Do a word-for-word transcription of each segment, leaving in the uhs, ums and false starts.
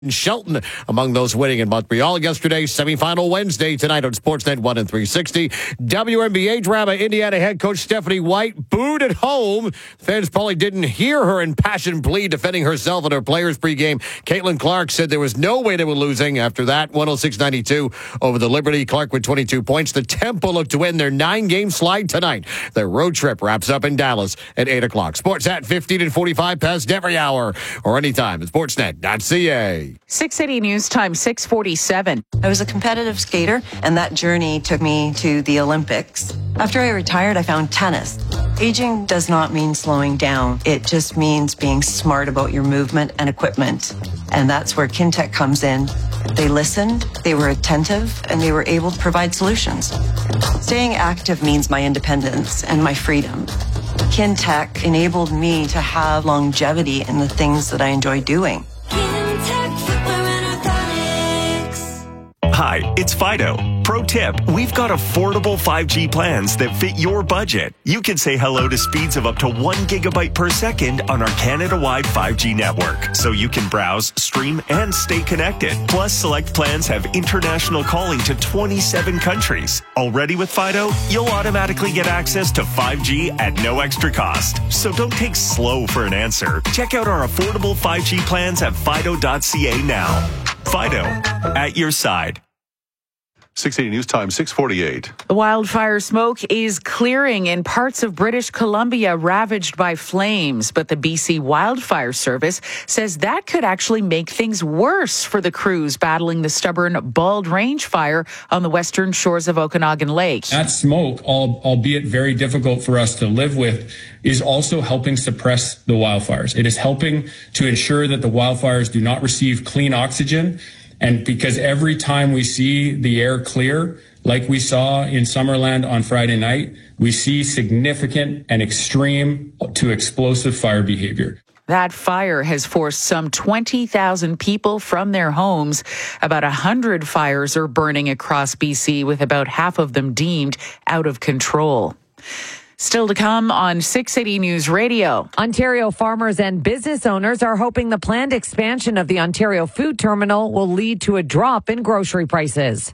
Shelton among those winning in Montreal yesterday. Semifinal Wednesday tonight on Sportsnet one and three sixty. W N B A drama. Indiana head coach Stephanie White booed at home. Fans probably didn't hear her impassioned plea defending herself and her players pregame. Caitlin Clark said there was no way they were losing. After that, one oh six ninety-two over the Liberty. Clark with twenty-two points. The Temple look to win their nine-game slide tonight. Their road trip wraps up in Dallas at eight o'clock. Sportsnet fifteen and forty-five past every hour or anytime at sportsnet dot c a. six eighty News Time, six forty-seven. I was a competitive skater, and that journey took me to the Olympics. After I retired, I found tennis. Aging does not mean slowing down. It just means being smart about your movement and equipment. And that's where Kintec comes in. They listened, they were attentive, and they were able to provide solutions. Staying active means my independence and my freedom. Kintec enabled me to have longevity in the things that I enjoy doing. Hi, it's Fido. Pro tip, we've got affordable five G plans that fit your budget. You can say hello to speeds of up to one gigabyte per second on our Canada-wide five G network, so you can browse, stream, and stay connected. Plus, select plans have international calling to twenty-seven countries. Already with Fido, you'll automatically get access to five G at no extra cost. So don't take slow for an answer. Check out our affordable five G plans at fido dot c a now. Fido, at your side. six eighty News Time, six forty-eight. The wildfire smoke is clearing in parts of British Columbia ravaged by flames, but the B C Wildfire Service says that could actually make things worse for the crews battling the stubborn Bald Range fire on the western shores of Okanagan Lake. That smoke, albeit very difficult for us to live with, is also helping suppress the wildfires. It is helping to ensure that the wildfires do not receive clean oxygen. And because every time we see the air clear, like we saw in Summerland on Friday night, we see significant and extreme to explosive fire behavior. That fire has forced some twenty thousand people from their homes. About one hundred fires are burning across B C, with about half of them deemed out of control. Still to come on six eighty News Radio. Ontario farmers and business owners are hoping the planned expansion of the Ontario Food Terminal will lead to a drop in grocery prices.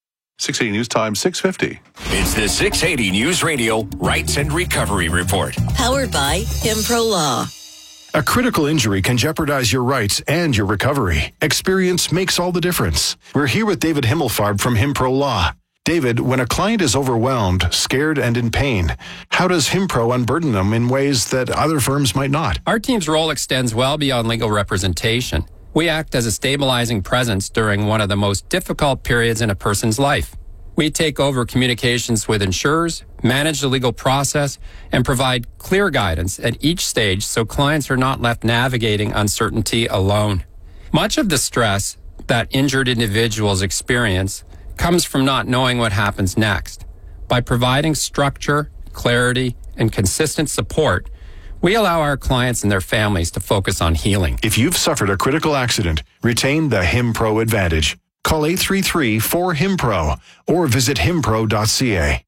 six eighty News Time, six fifty. It's the six eighty News Radio Rights and Recovery Report. Powered by Himpro Law. A critical injury can jeopardize your rights and your recovery. Experience makes all the difference. We're here with David Himmelfarb from Himpro Law. David, when a client is overwhelmed, scared, and in pain, how does Himpro unburden them in ways that other firms might not? Our team's role extends well beyond legal representation. We act as a stabilizing presence during one of the most difficult periods in a person's life. We take over communications with insurers, manage the legal process, and provide clear guidance at each stage so clients are not left navigating uncertainty alone. Much of the stress that injured individuals experience comes from not knowing what happens next. By providing structure, clarity, and consistent support, we allow our clients and their families to focus on healing. If you've suffered a critical accident, retain the Himpro Advantage. Call eight three three, four, H I M P R O or visit himpro dot c a.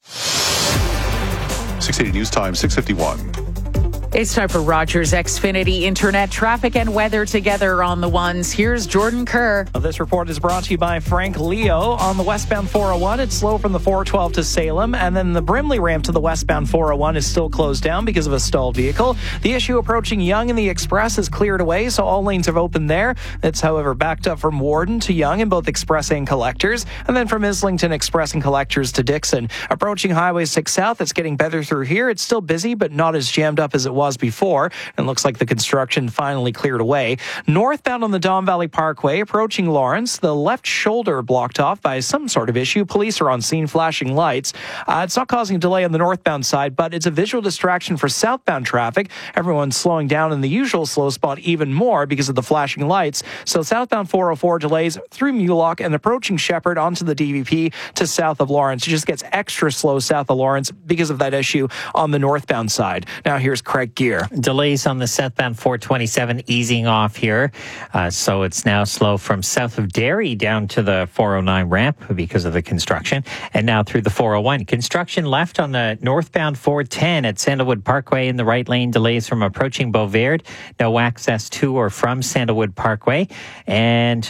six eighty News Time, six fifty-one. It's time for Rogers Xfinity Internet traffic and weather together on the ones. Here's Jordan Kerr. This report is brought to you by Frank Leo. On the westbound four oh one, it's slow from the four twelve to Salem, and then the Brimley ramp to the westbound four oh one is still closed down because of a stalled vehicle. The issue approaching Yonge and the Express is cleared away, so all lanes have opened there. It's, however, backed up from Warden to Yonge in both Express and Collectors, and then from Islington Express and Collectors to Dixon. Approaching Highway six South, it's getting better through here. It's still busy, but not as jammed up as it was was before, and looks like the construction finally cleared away. Northbound on the Don Valley Parkway, approaching Lawrence, the left shoulder blocked off by some sort of issue. Police are on scene flashing lights. Uh, it's not causing a delay on the northbound side, but it's a visual distraction for southbound traffic. Everyone's slowing down in the usual slow spot even more because of the flashing lights. So southbound four oh four delays through Mulock and approaching Shepherd onto the D V P to south of Lawrence. It just gets extra slow south of Lawrence because of that issue on the northbound side. Now here's Craig right gear. Delays on the southbound four twenty-seven easing off here. Uh, so it's now slow from south of Derry down to the four oh nine ramp because of the construction. And now through the four oh one. Construction left on the northbound four ten at Sandalwood Parkway in the right lane. Delays from approaching Beauverde. No access to or from Sandalwood Parkway. And